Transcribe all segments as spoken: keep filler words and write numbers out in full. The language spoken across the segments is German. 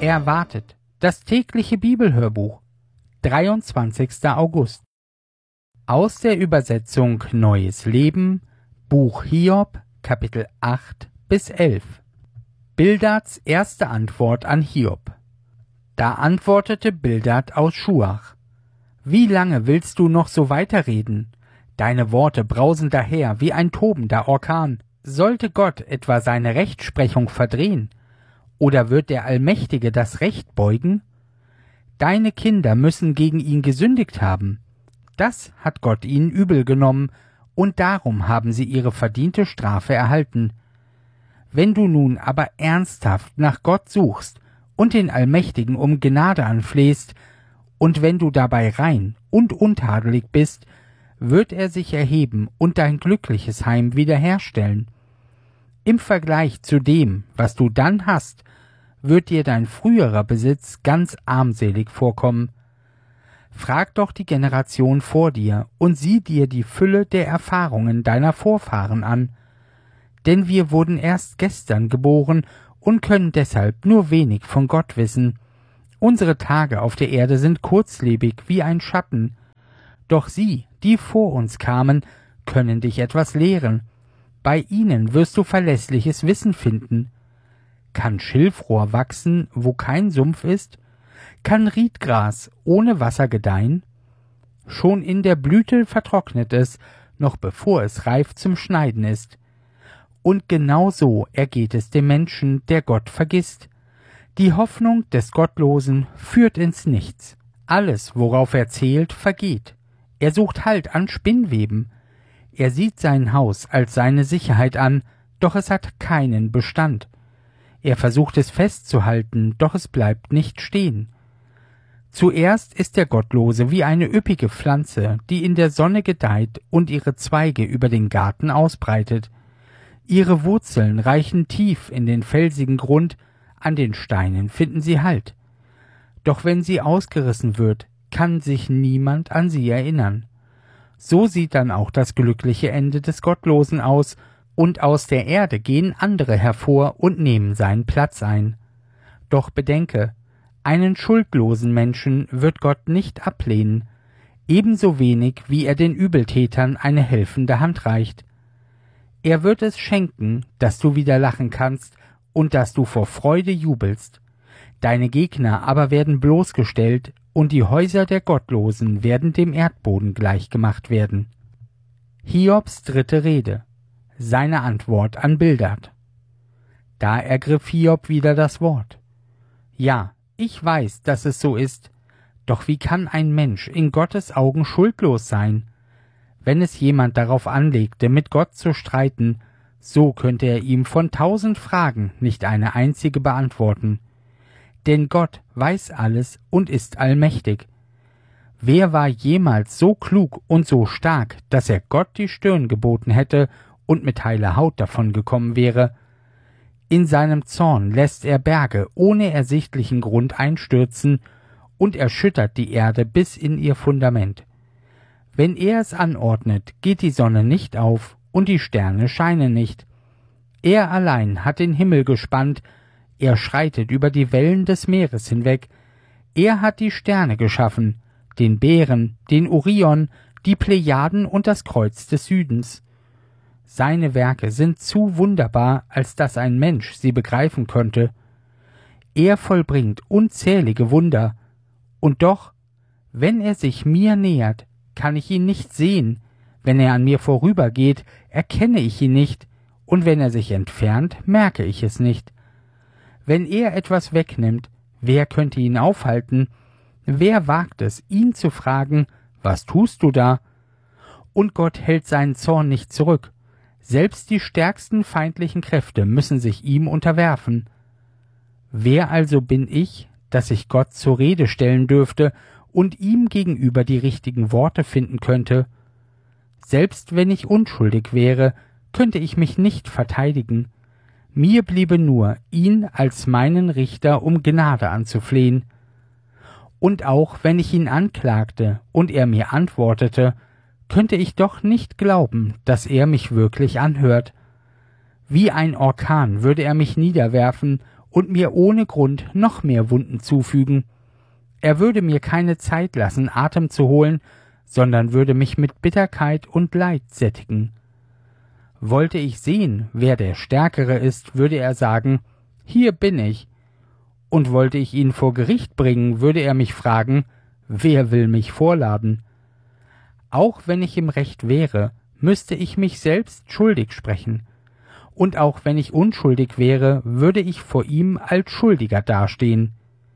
Erwartet, das tägliche Bibelhörbuch, dreiundzwanzigster August. Aus der Übersetzung Neues Leben, Buch Hiob, Kapitel acht bis elf. Bildads erste Antwort an Hiob. Da antwortete Bildad aus Schuach: Wie lange willst du noch so weiterreden? Deine Worte brausen daher wie ein tobender Orkan. Sollte Gott etwa seine Rechtsprechung verdrehen? Oder wird der Allmächtige das Recht beugen? Deine Kinder müssen gegen ihn gesündigt haben. Das hat Gott ihnen übel genommen, und darum haben sie ihre verdiente Strafe erhalten. Wenn du nun aber ernsthaft nach Gott suchst und den Allmächtigen um Gnade anflehst, und wenn du dabei rein und untadelig bist, wird er sich erheben und dein glückliches Heim wiederherstellen. Im Vergleich zu dem, was du dann hast, wird dir dein früherer Besitz ganz armselig vorkommen. Frag doch die Generation vor dir und sieh dir die Fülle der Erfahrungen deiner Vorfahren an. Denn wir wurden erst gestern geboren und können deshalb nur wenig von Gott wissen. Unsere Tage auf der Erde sind kurzlebig wie ein Schatten. Doch sie, die vor uns kamen, können dich etwas lehren. Bei ihnen wirst du verlässliches Wissen finden. Kann Schilfrohr wachsen, wo kein Sumpf ist? Kann Riedgras ohne Wasser gedeihen? Schon in der Blüte vertrocknet es, noch bevor es reif zum Schneiden ist. Und genau so ergeht es dem Menschen, der Gott vergisst. Die Hoffnung des Gottlosen führt ins Nichts. Alles, worauf er zählt, vergeht. Er sucht Halt an Spinnweben. Er sieht sein Haus als seine Sicherheit an, doch es hat keinen Bestand. Er versucht es festzuhalten, doch es bleibt nicht stehen. Zuerst ist der Gottlose wie eine üppige Pflanze, die in der Sonne gedeiht und ihre Zweige über den Garten ausbreitet. Ihre Wurzeln reichen tief in den felsigen Grund, an den Steinen finden sie Halt. Doch wenn sie ausgerissen wird, kann sich niemand an sie erinnern. So sieht dann auch das glückliche Ende des Gottlosen aus, und aus der Erde gehen andere hervor und nehmen seinen Platz ein. Doch bedenke, einen schuldlosen Menschen wird Gott nicht ablehnen, ebenso wenig wie er den Übeltätern eine helfende Hand reicht. Er wird es schenken, dass du wieder lachen kannst und dass du vor Freude jubelst. Deine Gegner aber werden bloßgestellt, und die Häuser der Gottlosen werden dem Erdboden gleichgemacht werden. Hiobs dritte Rede. Seine Antwort an Bildad. Da ergriff Hiob wieder das Wort. Ja, ich weiß, dass es so ist, doch wie kann ein Mensch in Gottes Augen schuldlos sein? Wenn es jemand darauf anlegte, mit Gott zu streiten, so könnte er ihm von tausend Fragen nicht eine einzige beantworten. Denn Gott weiß alles und ist allmächtig. Wer war jemals so klug und so stark, dass er Gott die Stirn geboten hätte und mit heiler Haut davongekommen wäre? In seinem Zorn lässt er Berge ohne ersichtlichen Grund einstürzen und erschüttert die Erde bis in ihr Fundament. Wenn er es anordnet, geht die Sonne nicht auf und die Sterne scheinen nicht. Er allein hat den Himmel gespannt, er schreitet über die Wellen des Meeres hinweg. Er hat die Sterne geschaffen, den Bären, den Orion, die Plejaden und das Kreuz des Südens. Seine Werke sind zu wunderbar, als dass ein Mensch sie begreifen könnte. Er vollbringt unzählige Wunder, und doch, wenn er sich mir nähert, kann ich ihn nicht sehen, wenn er an mir vorübergeht, erkenne ich ihn nicht, und wenn er sich entfernt, merke ich es nicht. Wenn er etwas wegnimmt, wer könnte ihn aufhalten? Wer wagt es, ihn zu fragen, was tust du da? Und Gott hält seinen Zorn nicht zurück. Selbst die stärksten feindlichen Kräfte müssen sich ihm unterwerfen. Wer also bin ich, dass ich Gott zur Rede stellen dürfte und ihm gegenüber die richtigen Worte finden könnte? Selbst wenn ich unschuldig wäre, könnte ich mich nicht verteidigen. Mir bliebe nur, ihn als meinen Richter um Gnade anzuflehen. Und auch wenn ich ihn anklagte und er mir antwortete, könnte ich doch nicht glauben, dass er mich wirklich anhört. Wie ein Orkan würde er mich niederwerfen und mir ohne Grund noch mehr Wunden zufügen. Er würde mir keine Zeit lassen, Atem zu holen, sondern würde mich mit Bitterkeit und Leid sättigen. Wollte ich sehen, wer der Stärkere ist, würde er sagen, hier bin ich. Und wollte ich ihn vor Gericht bringen, würde er mich fragen, wer will mich vorladen? Auch wenn ich im Recht wäre, müsste ich mich selbst schuldig sprechen. Und auch wenn ich unschuldig wäre, würde ich vor ihm als Schuldiger dastehen.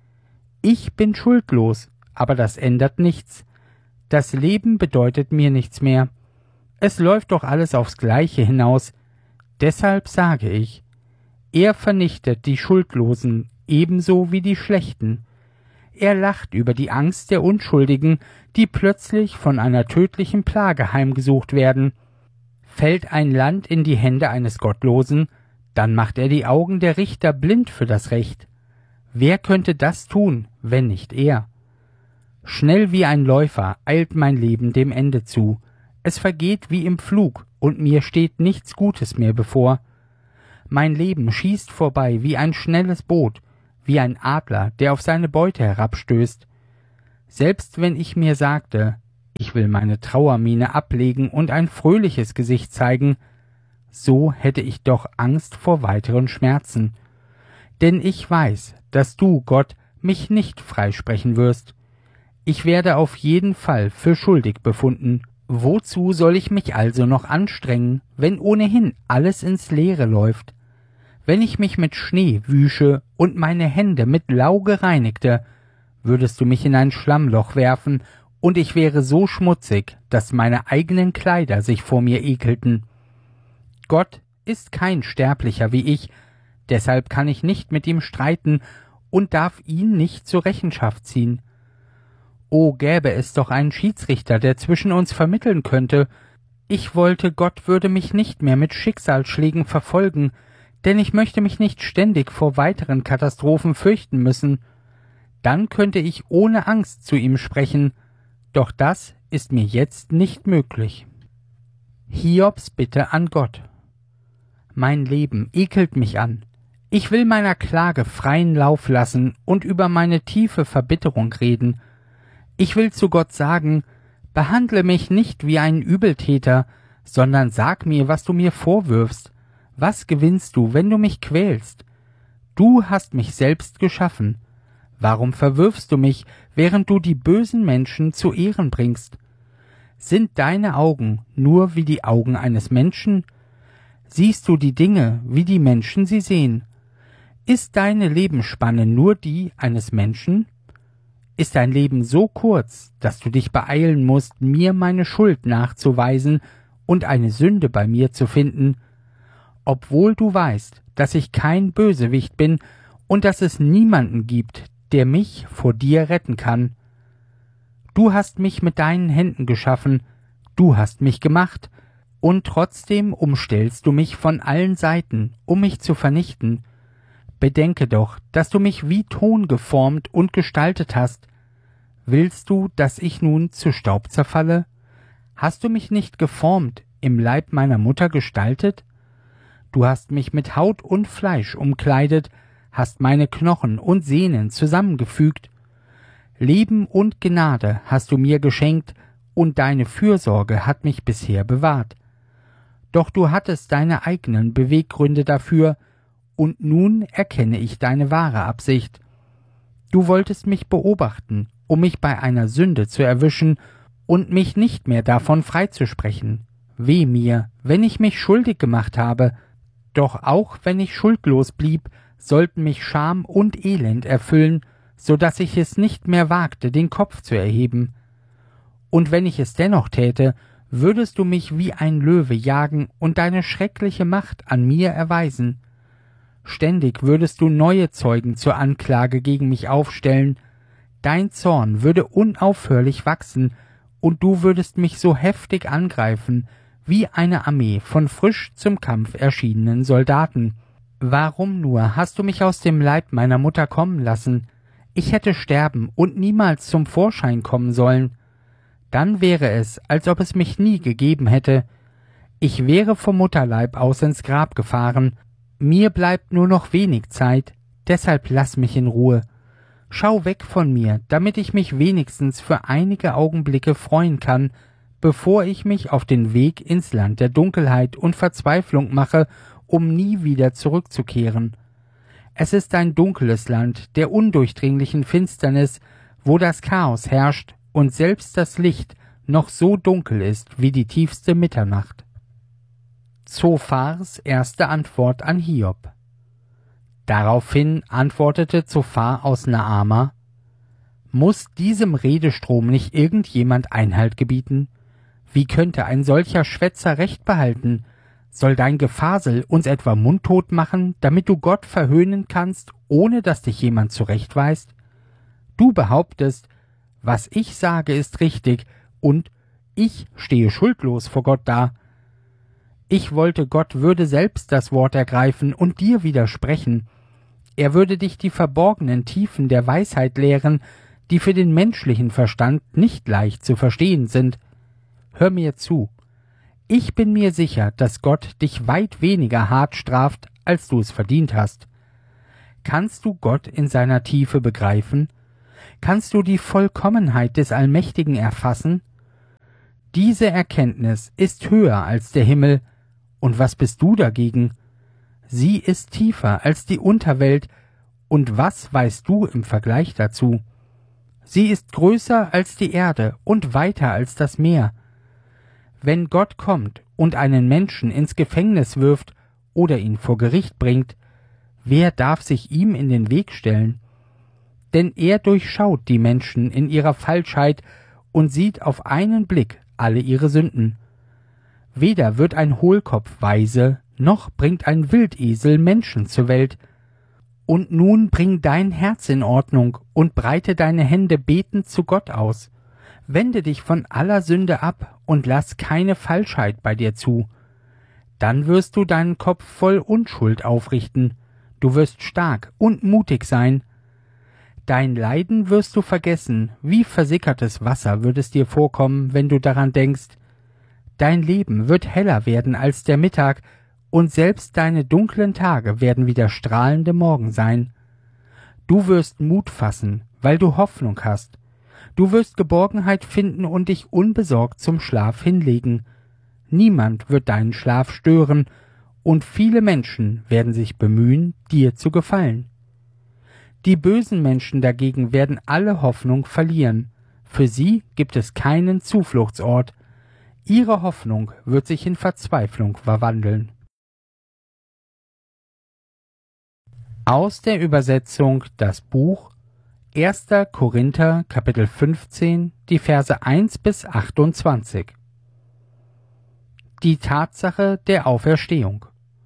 Ich bin schuldlos, aber das ändert nichts. Das Leben bedeutet mir nichts mehr. Es läuft doch alles aufs Gleiche hinaus. Deshalb sage ich, er vernichtet die Schuldlosen ebenso wie die Schlechten. Er lacht über die Angst der Unschuldigen, die plötzlich von einer tödlichen Plage heimgesucht werden. Fällt ein Land in die Hände eines Gottlosen, dann macht er die Augen der Richter blind für das Recht. Wer könnte das tun, wenn nicht er? Schnell wie ein Läufer eilt mein Leben dem Ende zu. Es vergeht wie im Flug, und mir steht nichts Gutes mehr bevor. Mein Leben schießt vorbei wie ein schnelles Boot, wie ein Adler, der auf seine Beute herabstößt. Selbst wenn ich mir sagte, ich will meine Trauermiene ablegen und ein fröhliches Gesicht zeigen, so hätte ich doch Angst vor weiteren Schmerzen. Denn ich weiß, dass du, Gott, mich nicht freisprechen wirst. Ich werde auf jeden Fall für schuldig befunden. Wozu soll ich mich also noch anstrengen, wenn ohnehin alles ins Leere läuft? Wenn ich mich mit Schnee wüsche und meine Hände mit Lauge reinigte, würdest du mich in ein Schlammloch werfen, und ich wäre so schmutzig, dass meine eigenen Kleider sich vor mir ekelten. Gott ist kein Sterblicher wie ich, deshalb kann ich nicht mit ihm streiten und darf ihn nicht zur Rechenschaft ziehen. O, gäbe es doch einen Schiedsrichter, der zwischen uns vermitteln könnte. Ich wollte, Gott würde mich nicht mehr mit Schicksalsschlägen verfolgen, denn ich möchte mich nicht ständig vor weiteren Katastrophen fürchten müssen. Dann könnte ich ohne Angst zu ihm sprechen, doch das ist mir jetzt nicht möglich. Hiobs Bitte an Gott. Mein Leben ekelt mich an. Ich will meiner Klage freien Lauf lassen und über meine tiefe Verbitterung reden. Ich will zu Gott sagen, behandle mich nicht wie einen Übeltäter, sondern sag mir, was du mir vorwirfst. Was gewinnst du, wenn du mich quälst? Du hast mich selbst geschaffen. Warum verwirfst du mich, während du die bösen Menschen zu Ehren bringst? Sind deine Augen nur wie die Augen eines Menschen? Siehst du die Dinge, wie die Menschen sie sehen? Ist deine Lebensspanne nur die eines Menschen? Ist dein Leben so kurz, dass du dich beeilen musst, mir meine Schuld nachzuweisen und eine Sünde bei mir zu finden, obwohl du weißt, dass ich kein Bösewicht bin und dass es niemanden gibt, der mich vor dir retten kann. Du hast mich mit deinen Händen geschaffen, du hast mich gemacht, und trotzdem umstellst du mich von allen Seiten, um mich zu vernichten. Bedenke doch, dass du mich wie Ton geformt und gestaltet hast. Willst du, dass ich nun zu Staub zerfalle? Hast du mich nicht geformt, im Leib meiner Mutter gestaltet? Du hast mich mit Haut und Fleisch umkleidet, hast meine Knochen und Sehnen zusammengefügt. Leben und Gnade hast du mir geschenkt, und deine Fürsorge hat mich bisher bewahrt. Doch du hattest deine eigenen Beweggründe dafür, und nun erkenne ich deine wahre Absicht. Du wolltest mich beobachten, um mich bei einer Sünde zu erwischen und mich nicht mehr davon freizusprechen. Weh mir, wenn ich mich schuldig gemacht habe, doch auch wenn ich schuldlos blieb, sollten mich Scham und Elend erfüllen, so daß ich es nicht mehr wagte, den Kopf zu erheben. Und wenn ich es dennoch täte, würdest du mich wie ein Löwe jagen und deine schreckliche Macht an mir erweisen. Ständig würdest du neue Zeugen zur Anklage gegen mich aufstellen, dein Zorn würde unaufhörlich wachsen, und du würdest mich so heftig angreifen, wie eine Armee von frisch zum Kampf erschienenen Soldaten. Warum nur hast du mich aus dem Leib meiner Mutter kommen lassen? Ich hätte sterben und niemals zum Vorschein kommen sollen. Dann wäre es, als ob es mich nie gegeben hätte. Ich wäre vom Mutterleib aus ins Grab gefahren. Mir bleibt nur noch wenig Zeit, Deshalb lass mich in Ruhe. Schau weg von mir, damit ich mich wenigstens für einige Augenblicke freuen kann, bevor ich mich auf den Weg ins Land der Dunkelheit und Verzweiflung mache, um nie wieder zurückzukehren. Es ist ein dunkles Land der undurchdringlichen Finsternis, wo das Chaos herrscht und selbst das Licht noch so dunkel ist wie die tiefste Mitternacht. Zophars erste Antwort an Hiob. Daraufhin antwortete Zophar aus Naama: Muss diesem Redestrom nicht irgendjemand Einhalt gebieten? Wie könnte ein solcher Schwätzer Recht behalten? Soll dein Gefasel uns etwa mundtot machen, damit du Gott verhöhnen kannst, ohne dass dich jemand zurechtweist? Du behauptest, was ich sage, ist richtig, und ich stehe schuldlos vor Gott da. Ich wollte, Gott würde selbst das Wort ergreifen und dir widersprechen. Er würde dich die verborgenen Tiefen der Weisheit lehren, die für den menschlichen Verstand nicht leicht zu verstehen sind. Hör mir zu. Ich bin mir sicher, dass Gott dich weit weniger hart straft, als du es verdient hast. Kannst du Gott in seiner Tiefe begreifen? Kannst du die Vollkommenheit des Allmächtigen erfassen? Diese Erkenntnis ist höher als der Himmel, und was bist du dagegen? Sie ist tiefer als die Unterwelt, und was weißt du im Vergleich dazu? Sie ist größer als die Erde und weiter als das Meer. Wenn Gott kommt und einen Menschen ins Gefängnis wirft oder ihn vor Gericht bringt, wer darf sich ihm in den Weg stellen? Denn er durchschaut die Menschen in ihrer Falschheit und sieht auf einen Blick alle ihre Sünden. Weder wird ein Hohlkopf weise, noch bringt ein Wildesel Menschen zur Welt. Und nun bring dein Herz in Ordnung und breite deine Hände betend zu Gott aus. Wende dich von aller Sünde ab und lass keine Falschheit bei dir zu. Dann wirst du deinen Kopf voll Unschuld aufrichten. Du wirst stark und mutig sein. Dein Leiden wirst du vergessen, wie versickertes Wasser wird es dir vorkommen, wenn du daran denkst. Dein Leben wird heller werden als der Mittag, und selbst deine dunklen Tage werden wie der strahlende Morgen sein. Du wirst Mut fassen, weil du Hoffnung hast. Du wirst Geborgenheit finden und dich unbesorgt zum Schlaf hinlegen. Niemand wird deinen Schlaf stören, und viele Menschen werden sich bemühen, dir zu gefallen. Die bösen Menschen dagegen werden alle Hoffnung verlieren. Für sie gibt es keinen Zufluchtsort. Ihre Hoffnung wird sich in Verzweiflung verwandeln. Aus der Übersetzung das Buch erster Korinther Kapitel fünfzehn, die Verse eins bis achtundzwanzig. Die Tatsache der Auferstehung.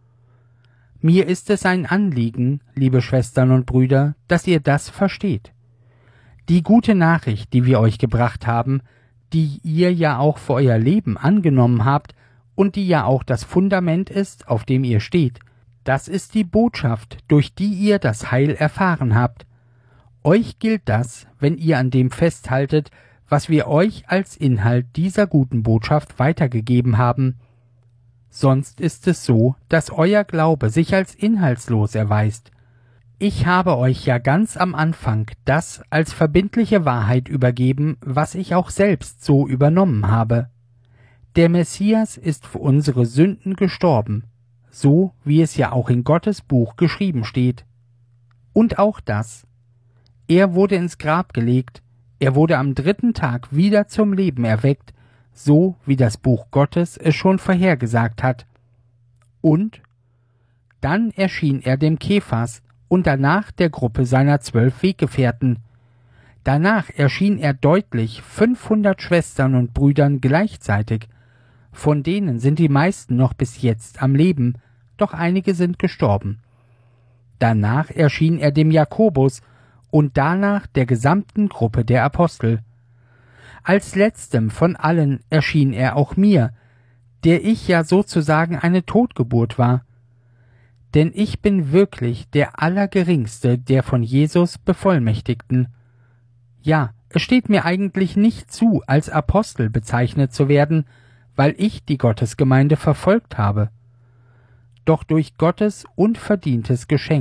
Mir ist es ein Anliegen, liebe Schwestern und Brüder, dass ihr das versteht. Die gute Nachricht, die wir euch gebracht haben, die ihr ja auch für euer Leben angenommen habt und die ja auch das Fundament ist, auf dem ihr steht, das ist die Botschaft, durch die ihr das Heil erfahren habt. Euch gilt das, wenn ihr an dem festhaltet, was wir euch als Inhalt dieser guten Botschaft weitergegeben haben. Sonst ist es so, dass euer Glaube sich als inhaltslos erweist. Ich habe euch ja ganz am Anfang das als verbindliche Wahrheit übergeben, was ich auch selbst so übernommen habe. Der Messias ist für unsere Sünden gestorben, so wie es ja auch in Gottes Buch geschrieben steht. Und auch das. Er wurde ins Grab gelegt, er wurde am dritten Tag wieder zum Leben erweckt, so wie das Buch Gottes es schon vorhergesagt hat. Und dann erschien er dem Kephas und danach der Gruppe seiner zwölf Weggefährten. Danach erschien er deutlich fünfhundert Schwestern und Brüdern gleichzeitig. Von denen sind die meisten noch bis jetzt am Leben, doch einige sind gestorben. Danach erschien er dem Jakobus und danach der gesamten Gruppe der Apostel. Als letztem von allen erschien er auch mir, der ich ja sozusagen eine Totgeburt war. Denn ich bin wirklich der Allergeringste der von Jesus Bevollmächtigten. Ja, es steht mir eigentlich nicht zu, als Apostel bezeichnet zu werden, weil ich die Gottesgemeinde verfolgt habe. Doch durch Gottes unverdientes Geschenk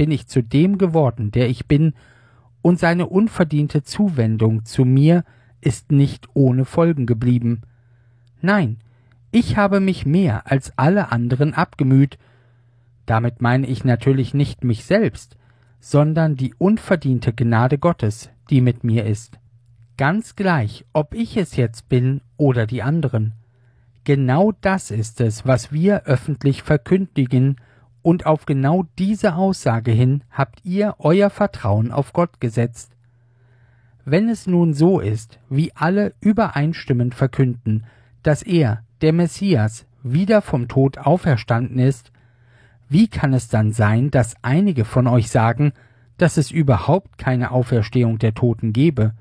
bin ich zu dem geworden, der ich bin, und seine unverdiente Zuwendung zu mir ist nicht ohne Folgen geblieben. Nein, ich habe mich mehr als alle anderen abgemüht. Damit meine ich natürlich nicht mich selbst, sondern die unverdiente Gnade Gottes, die mit mir ist. Ganz gleich, ob ich es jetzt bin oder die anderen. Genau das ist es, was wir öffentlich verkündigen, und auf genau diese Aussage hin habt ihr euer Vertrauen auf Gott gesetzt. Wenn es nun so ist, wie alle übereinstimmend verkünden, dass er, der Messias, wieder vom Tod auferstanden ist, wie kann es dann sein, dass einige von euch sagen, dass es überhaupt keine Auferstehung der Toten gebe?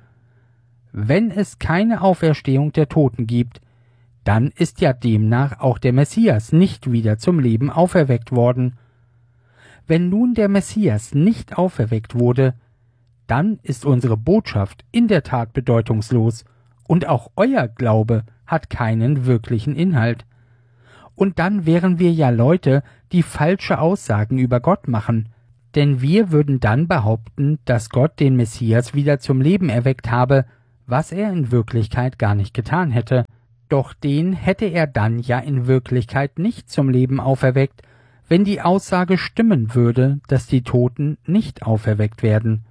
Wenn es keine Auferstehung der Toten gibt, dann ist ja demnach auch der Messias nicht wieder zum Leben auferweckt worden. Wenn nun der Messias nicht auferweckt wurde, dann ist unsere Botschaft in der Tat bedeutungslos, und auch euer Glaube hat keinen wirklichen Inhalt. Und dann wären wir ja Leute, die falsche Aussagen über Gott machen, denn wir würden dann behaupten, dass Gott den Messias wieder zum Leben erweckt habe, was er in Wirklichkeit gar nicht getan hätte. Doch den hätte er dann ja in Wirklichkeit nicht zum Leben auferweckt, wenn die Aussage stimmen würde, dass die Toten nicht auferweckt werden.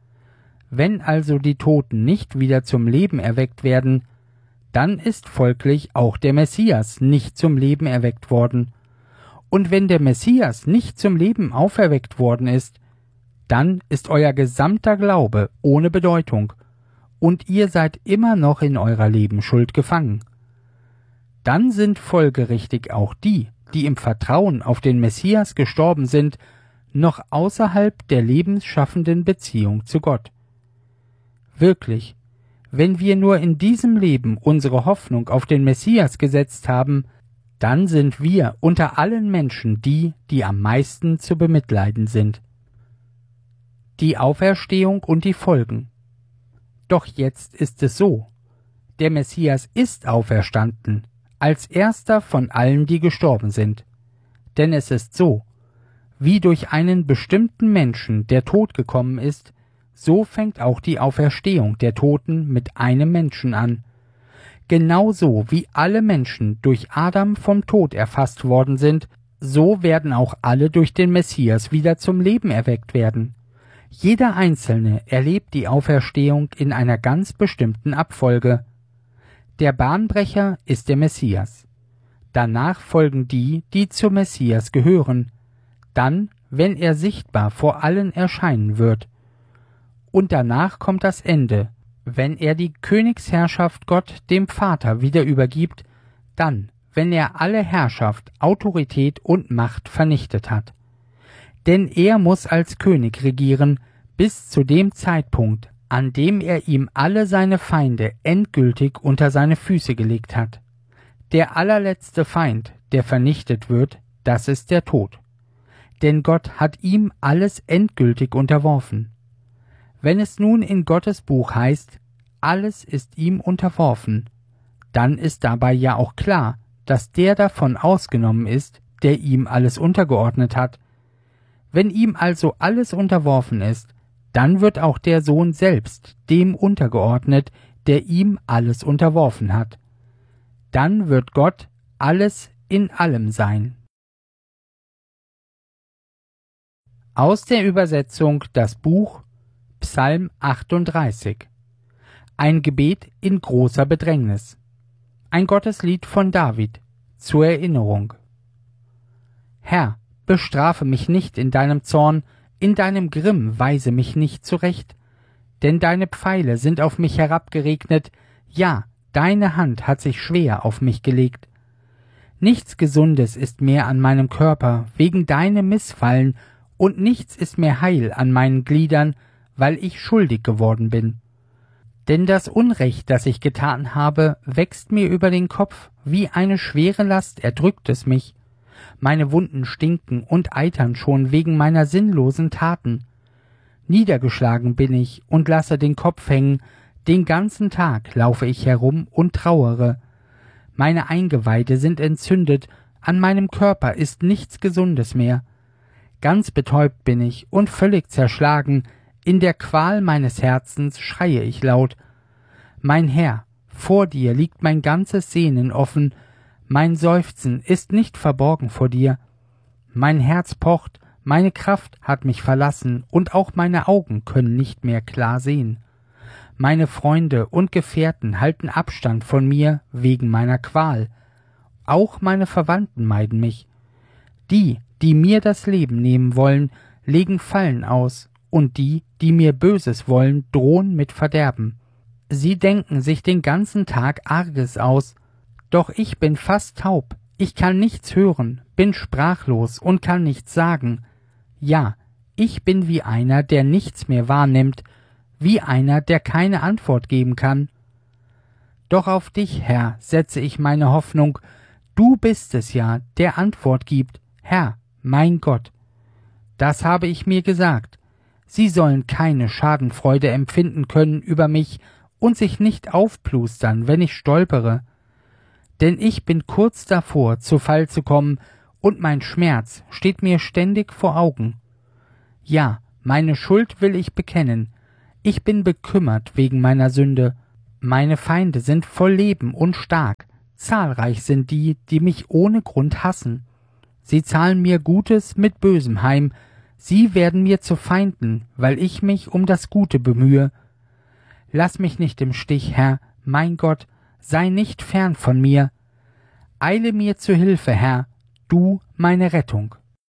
Wenn also die Toten nicht wieder zum Leben erweckt werden, dann ist folglich auch der Messias nicht zum Leben erweckt worden. Und wenn der Messias nicht zum Leben auferweckt worden ist, dann ist euer gesamter Glaube ohne Bedeutung, und ihr seid immer noch in eurer Lebensschuld gefangen. Dann sind folgerichtig auch die, die im Vertrauen auf den Messias gestorben sind, noch außerhalb der lebensschaffenden Beziehung zu Gott. Wirklich, wenn wir nur in diesem Leben unsere Hoffnung auf den Messias gesetzt haben, dann sind wir unter allen Menschen die, die am meisten zu bemitleiden sind. Die Auferstehung und die Folgen. Doch jetzt ist es so: Der Messias ist auferstanden, als erster von allen, die gestorben sind. Denn es ist so: Wie durch einen bestimmten Menschen der Tod gekommen ist, so fängt auch die Auferstehung der Toten mit einem Menschen an. Genauso wie alle Menschen durch Adam vom Tod erfasst worden sind, so werden auch alle durch den Messias wieder zum Leben erweckt werden. Jeder Einzelne erlebt die Auferstehung in einer ganz bestimmten Abfolge. Der Bahnbrecher ist der Messias. Danach folgen die, die zum Messias gehören. Dann, wenn er sichtbar vor allen erscheinen wird. Und danach kommt das Ende, wenn er die Königsherrschaft Gott dem Vater wieder übergibt, dann, wenn er alle Herrschaft, Autorität und Macht vernichtet hat. Denn er muss als König regieren bis zu dem Zeitpunkt, an dem er ihm alle seine Feinde endgültig unter seine Füße gelegt hat. Der allerletzte Feind, der vernichtet wird, das ist der Tod. Denn Gott hat ihm alles endgültig unterworfen. Wenn es nun in Gottes Buch heißt, alles ist ihm unterworfen, dann ist dabei ja auch klar, dass der davon ausgenommen ist, der ihm alles untergeordnet hat. Wenn ihm also alles unterworfen ist, dann wird auch der Sohn selbst dem untergeordnet, der ihm alles unterworfen hat. Dann wird Gott alles in allem sein. Aus der Übersetzung das Buch Psalm achtunddreißig. Ein Gebet in großer Bedrängnis. Ein Gotteslied von David zur Erinnerung. Herr, bestrafe mich nicht in deinem Zorn, in deinem Grimm weise mich nicht zurecht, denn deine Pfeile sind auf mich herabgeregnet, ja, deine Hand hat sich schwer auf mich gelegt. Nichts Gesundes ist mehr an meinem Körper wegen deinem Missfallen, und nichts ist mehr Heil an meinen Gliedern, weil ich schuldig geworden bin. Denn das Unrecht, das ich getan habe, wächst mir über den Kopf, wie eine schwere Last erdrückt es mich. Meine Wunden stinken und eitern schon wegen meiner sinnlosen Taten. Niedergeschlagen bin ich und lasse den Kopf hängen, den ganzen Tag laufe ich herum und trauere. Meine Eingeweide sind entzündet, an meinem Körper ist nichts Gesundes mehr. Ganz betäubt bin ich und völlig zerschlagen, in der Qual meines Herzens schreie ich laut. Mein Herr, vor dir liegt mein ganzes Sehnen offen, mein Seufzen ist nicht verborgen vor dir. Mein Herz pocht, meine Kraft hat mich verlassen, und auch meine Augen können nicht mehr klar sehen. Meine Freunde und Gefährten halten Abstand von mir wegen meiner Qual. Auch meine Verwandten meiden mich. Die, die mir das Leben nehmen wollen, legen Fallen aus, und die, die mir Böses wollen, drohen mit Verderben. Sie denken sich den ganzen Tag Arges aus, doch ich bin fast taub, ich kann nichts hören, bin sprachlos und kann nichts sagen. Ja, ich bin wie einer, der nichts mehr wahrnimmt, wie einer, der keine Antwort geben kann. Doch auf dich, Herr, setze ich meine Hoffnung, du bist es ja, der Antwort gibt, Herr, mein Gott. Das habe ich mir gesagt. Sie sollen keine Schadenfreude empfinden können über mich und sich nicht aufplustern, wenn ich stolpere. Denn ich bin kurz davor, zu Fall zu kommen, und mein Schmerz steht mir ständig vor Augen. Ja, meine Schuld will ich bekennen. Ich bin bekümmert wegen meiner Sünde. Meine Feinde sind voll Leben und stark. Zahlreich sind die, die mich ohne Grund hassen. Sie zahlen mir Gutes mit Bösem heim. Sie werden mir zu Feinden, weil ich mich um das Gute bemühe. Lass mich nicht im Stich, Herr, mein Gott, sei nicht fern von mir. Eile mir zu Hilfe, Herr, du meine Rettung.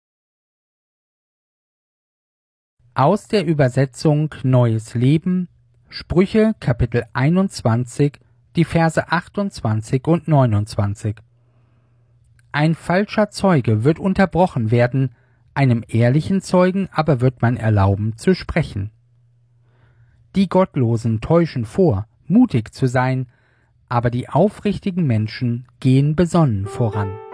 Aus der Übersetzung Neues Leben, Sprüche Kapitel einundzwanzig, die Verse achtundzwanzig und neunundzwanzig. Ein falscher Zeuge wird unterbrochen werden, einem ehrlichen Zeugen aber wird man erlauben zu sprechen. Die Gottlosen täuschen vor, mutig zu sein, aber die aufrichtigen Menschen gehen besonnen voran.